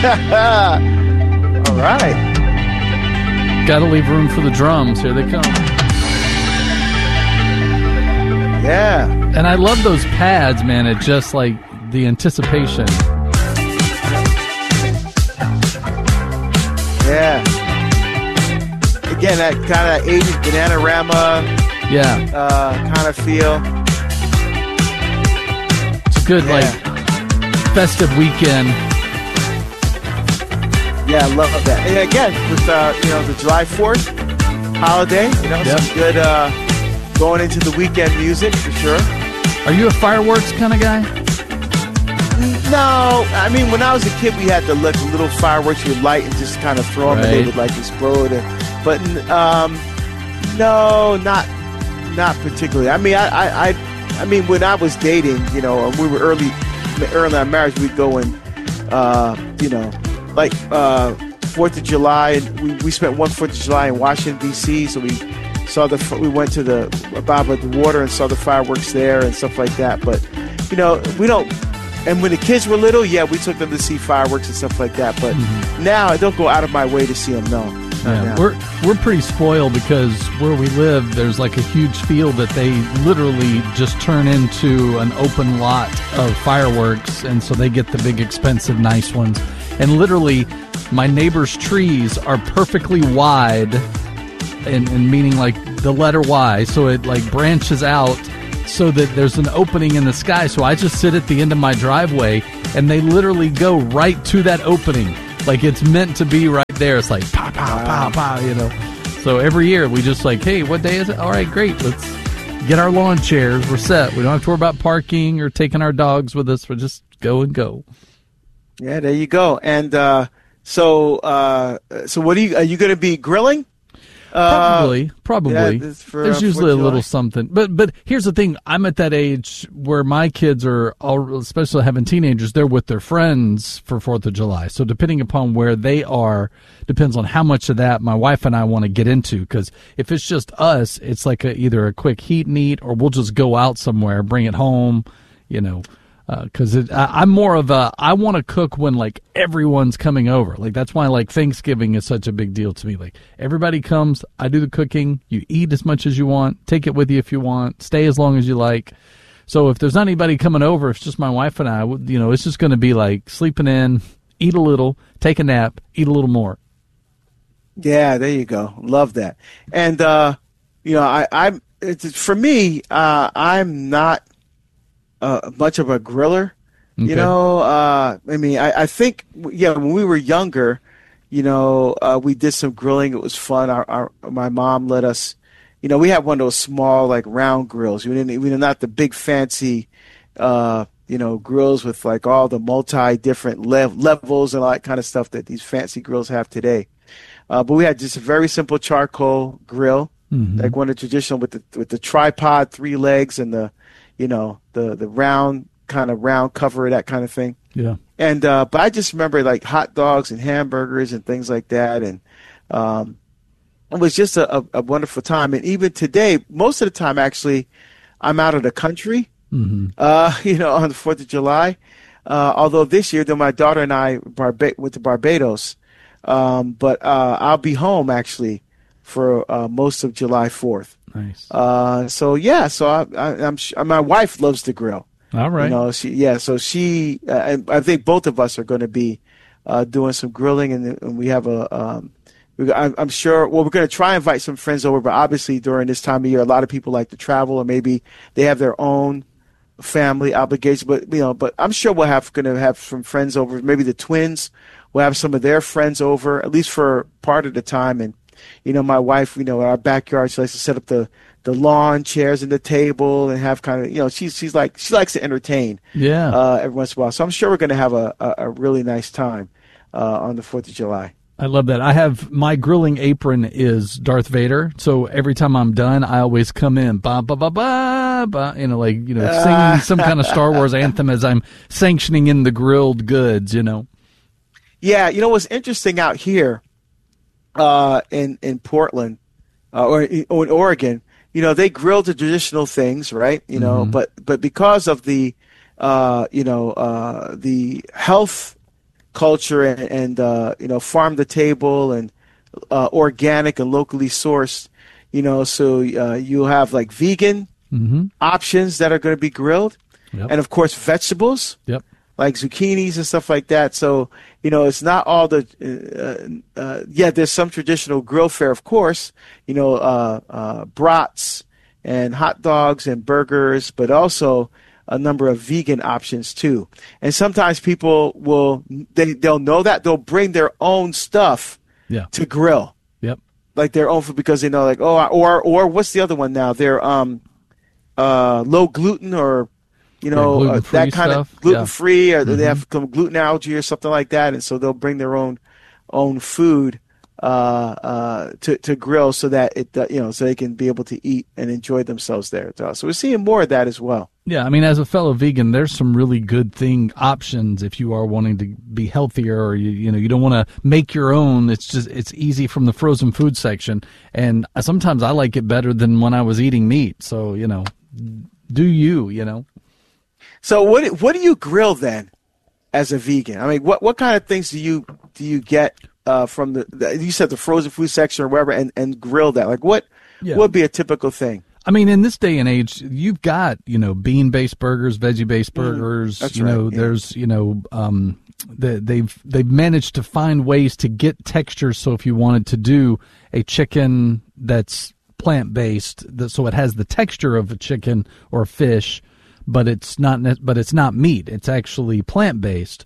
All right. Got to leave room for the drums. Here they come. Yeah. And I love those pads, man. It just like the anticipation. Yeah. Again, that kind of 80s Bananarama kind of feel. It's a good, like, festive weekend. Yeah, I love that. And again, with the July 4th holiday, some good going into the weekend music for sure. Are you a fireworks kind of guy? No, I mean, when I was a kid, we had the little fireworks you light and just kind of throw them, and they would like explode. But no, not particularly. I mean, I mean, when I was dating, we were early in our marriage, we'd go and, like 4th of July, and we spent one 4th of July in Washington, D.C., so we went to the water and saw the fireworks there and stuff like that. But, we don't. And when the kids were little, we took them to see fireworks and stuff like that. But now I don't go out of my way to see them, no. Yeah, we're pretty spoiled because where we live, there's like a huge field that they literally just turn into an open lot of fireworks, and so they get the big, expensive, nice ones. And literally, my neighbor's trees are perfectly wide, and meaning like the letter Y, so it like branches out so that there's an opening in the sky. So I just sit at the end of my driveway, and they literally go right to that opening. Like it's meant to be right there. It's like pow, pow, pow, pow, So every year we just like, hey, what day is it? All right, great. Let's get our lawn chairs. We're set. We don't have to worry about parking or taking our dogs with us. We'll just go and go. Yeah, there you go. And so what are you going to be grilling? Probably. Yeah, There's usually a little something. But here's the thing. I'm at that age where my kids are, especially having teenagers, they're with their friends for 4th of July. So depending upon where they are, depends on how much of that my wife and I want to get into. Because if it's just us, it's like either a quick heat and eat, or we'll just go out somewhere, bring it home, because I'm more of I want to cook when like everyone's coming over. Like that's why like Thanksgiving is such a big deal to me. Like everybody comes, I do the cooking, you eat as much as you want, take it with you if you want, stay as long as you like. So if there's not anybody coming over, it's just my wife and I, it's just going to be like sleeping in, eat a little, take a nap, eat a little more. Yeah, there you go. Love that. And for me, I'm not much of a griller, Okay. I mean, I think, when we were younger, we did some grilling. It was fun. My mom let us, we had one of those small, like round grills. We were not the big fancy, grills with like all the multi different levels and all that kind of stuff that these fancy grills have today. But we had just a very simple charcoal grill, like one of the traditional with the tripod, 3 legs, and the round cover, that kind of thing. Yeah. And but I just remember like hot dogs and hamburgers and things like that, and it was just a wonderful time. And even today, most of the time, actually, I'm out of the country. On the 4th of July. Although this year, though, my daughter and I went to Barbados, but I'll be home actually for most of July 4th. Nice. I'm my wife loves to grill. All right. So she, I think both of us are going to be doing some grilling, and we have I'm sure, we're going to try and invite some friends over, but obviously during this time of year, a lot of people like to travel, or maybe they have their own family obligations, but I'm sure we're going to have some friends over. Maybe the twins will have some of their friends over, at least for part of the time. And my wife, in our backyard, she likes to set up the lawn chairs and the table and have kind of, she likes to entertain. Yeah. Every once in a while. So I'm sure we're going to have a really nice time on the 4th of July. I love that. I have my grilling apron is Darth Vader. So every time I'm done, I always come in, ba ba ba ba ba, singing some kind of Star Wars anthem as I'm sanctioning in the grilled goods. Yeah, what's interesting out here, in Portland, or in Oregon, they grill the traditional things, right? But because of the health culture and farm to table and organic and locally sourced. So you'll have like vegan options that are going to be grilled, and of course vegetables, like zucchinis and stuff like that. So it's not all the there's some traditional grill fare, of course. Brats and hot dogs and burgers, but also a number of vegan options too. And sometimes people they'll know that they'll bring their own stuff to grill. Like their own food, because they know, like, or what's the other one now? They're low gluten, or that kind of gluten free, or they have some gluten allergy or something like that, and so they'll bring their own food to grill, so that so they can be able to eat and enjoy themselves there. So we're seeing more of that as well. Yeah, I mean, as a fellow vegan, there's some really good options if you are wanting to be healthier, or you don't want to make your own. It's easy from the frozen food section, and sometimes I like it better than when I was eating meat. So do you? So what do you grill then, as a vegan? I mean, what kind of things do you get from you said the frozen food section or wherever, and grill that? Like what would be a typical thing? I mean, in this day and age, you've got, bean-based burgers, veggie-based burgers. That's right. There's, they've managed to find ways to get textures. So if you wanted to do a chicken that's plant-based, so it has the texture of a chicken or a fish, but it's not meat. It's actually plant-based.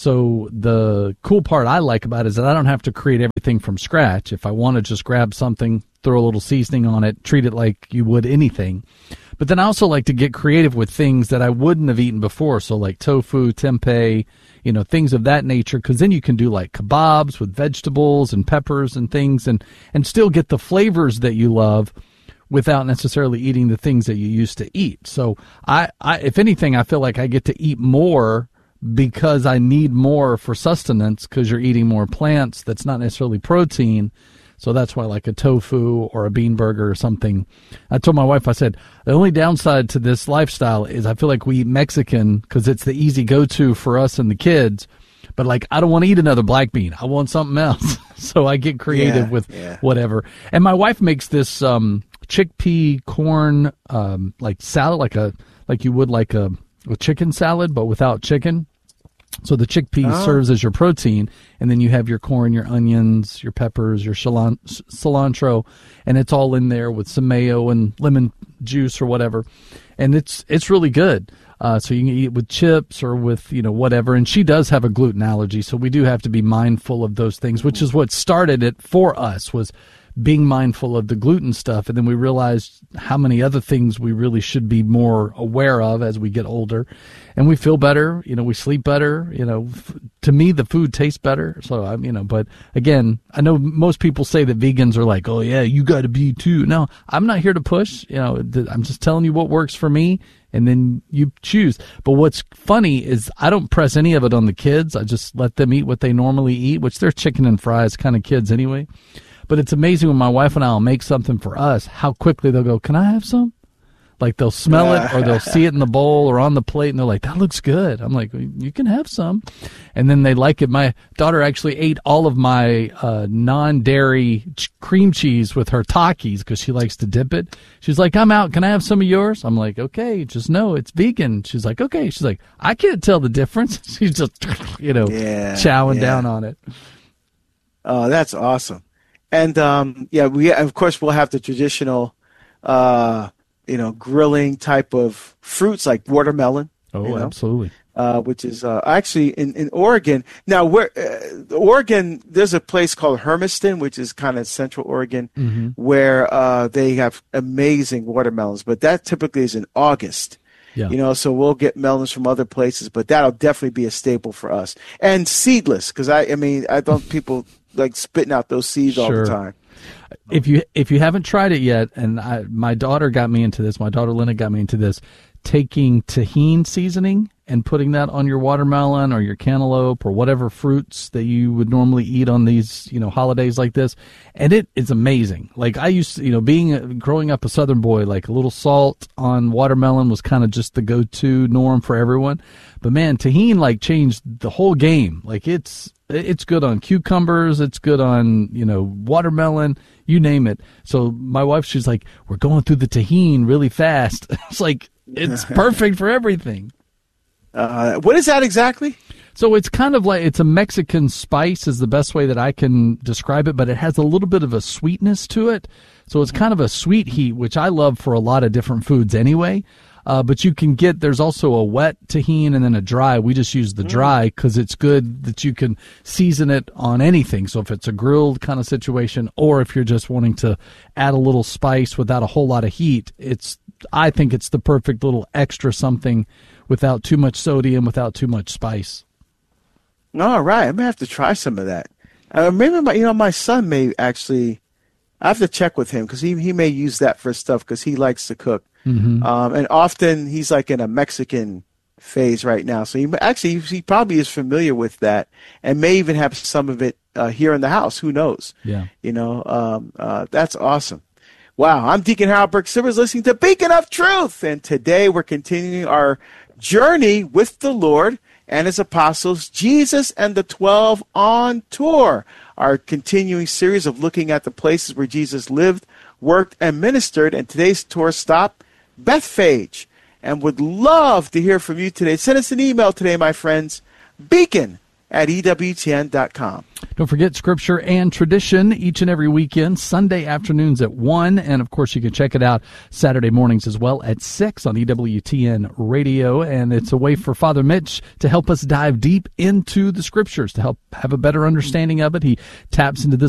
So the cool part I like about it is that I don't have to create everything from scratch. If I want to just grab something, throw a little seasoning on it, treat it like you would anything. But then I also like to get creative with things that I wouldn't have eaten before. So like tofu, tempeh, things of that nature, because then you can do like kebabs with vegetables and peppers and things, and still get the flavors that you love without necessarily eating the things that you used to eat. So I if anything, I feel like I get to eat more because I need more for sustenance, because you're eating more plants that's not necessarily protein. So that's why, like a tofu or a bean burger or something. I told my wife, I said, the only downside to this lifestyle is I feel like we eat Mexican because it's the easy go-to for us and the kids. But like, I don't want to eat another black bean. I want something else. So I get creative with whatever. And my wife makes this chickpea corn like salad, like you would like a chicken salad, but without chicken. So the chickpea serves as your protein, and then you have your corn, your onions, your peppers, your cilantro, and it's all in there with some mayo and lemon juice or whatever. And it's really good. So you can eat it with chips or with, whatever. And she does have a gluten allergy, so we do have to be mindful of those things, which is what started it for us, was being mindful of the gluten stuff. And then we realized how many other things we really should be more aware of as we get older. And we feel better, we sleep better, to me, the food tastes better. So, but again, I know most people say that vegans are like, oh yeah, you got to be too. No, I'm not here to push, I'm just telling you what works for me, and then you choose. But what's funny is I don't press any of it on the kids. I just let them eat what they normally eat, which they're chicken and fries kind of kids anyway. But it's amazing when my wife and I will make something for us, how quickly they'll go, can I have some? Like they'll smell it, or they'll see it in the bowl or on the plate, and they're like, that looks good. I'm like, you can have some. And then they like it. My daughter actually ate all of my non-dairy cream cheese with her Takis because she likes to dip it. She's like, I'm out. Can I have some of yours? I'm like, okay, just know it's vegan. She's like, okay. She's like, I can't tell the difference. She's just, chowing down on it. Oh, that's awesome. And, we, of course, we'll have the traditional, grilling type of fruits like watermelon. Oh, absolutely. Which is actually in Oregon. Now, Oregon, there's a place called Hermiston, which is kind of Central Oregon, where they have amazing watermelons. But that typically is in August. Yeah. So we'll get melons from other places, but that'll definitely be a staple for us. And seedless, because I don't people like spitting out those seeds all the time. If you haven't tried it yet, and my daughter got me into this, my daughter Linda got me into this, taking tahini seasoning and putting that on your watermelon or your cantaloupe or whatever fruits that you would normally eat on these, holidays like this. And it is amazing. Like I used to, growing up a Southern boy, like a little salt on watermelon was kind of just the go-to norm for everyone. But man, tahini like changed the whole game. Like it's good on cucumbers. It's good on, watermelon, you name it. So my wife, she's like, we're going through the tahini really fast. It's like, it's perfect for everything. What is that exactly? So it's kind of like, it's a Mexican spice is the best way that I can describe it, but it has a little bit of a sweetness to it. So it's kind of a sweet heat, which I love for a lot of different foods anyway. But you can there's also a wet tahini and then a dry. We just use the dry because it's good that you can season it on anything. So if it's a grilled kind of situation, or if you're just wanting to add a little spice without a whole lot of heat, I think it's the perfect little extra something without too much sodium, without too much spice. All right. I'm going to have to try some of that. Maybe my son may actually, I have to check with him because he may use that for stuff because he likes to cook. Mm-hmm. And often he's like in a Mexican phase right now. So he probably is familiar with that and may even have some of it here in the house. Who knows? Yeah. That's awesome. Wow. I'm Deacon Harold Burke Silvers listening to Beacon of Truth. And today we're continuing our journey with the Lord and his apostles, Jesus and the 12 on tour, our continuing series of looking at the places where Jesus lived, worked, and ministered. And today's tour stop, Bethphage. And would love to hear from you today. Send us an email today, my friends, beacon@ewtn.com. Don't forget Scripture and Tradition each and every weekend, Sunday afternoons at 1. And, of course, you can check it out Saturday mornings as well at 6 on EWTN Radio. And it's a way for Father Mitch to help us dive deep into the Scriptures, to help have a better understanding of it. He taps into this